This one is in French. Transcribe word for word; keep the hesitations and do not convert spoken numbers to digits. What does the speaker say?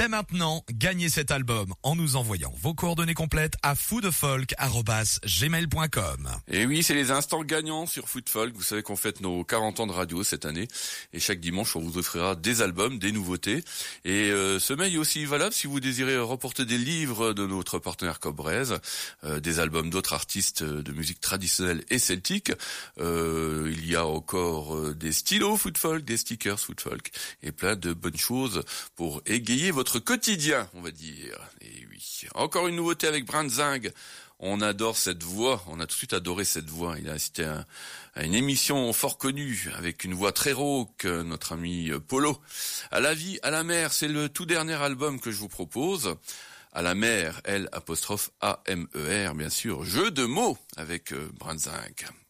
Dès maintenant, gagnez cet album en nous envoyant vos coordonnées complètes à foodfolk arobase gmail point com. Et oui, c'est les instants gagnants sur Foodfolk. Vous savez qu'on fête nos quarante ans de radio cette année. Et chaque dimanche, on vous offrira des albums, des nouveautés. Et euh, ce mail est aussi valable si vous désirez remporter des livres de notre partenaire Cobrez, euh, des albums d'autres artistes de musique traditionnelle et celtique. Euh, il y a encore euh, des stylos Foodfolk, des stickers Foodfolk et plein de bonnes choses pour égayer votre quotidien, on va dire. Et oui, encore une nouveauté avec Brandzing. On adore cette voix, on a tout de suite adoré cette voix. Il a assisté à, à une émission fort connue avec une voix très rauque, notre ami Polo. À la vie, à la mer, c'est le tout dernier album que je vous propose. À la mer, L apostrophe A M E R, bien sûr. Jeu de mots avec euh, Brandzing.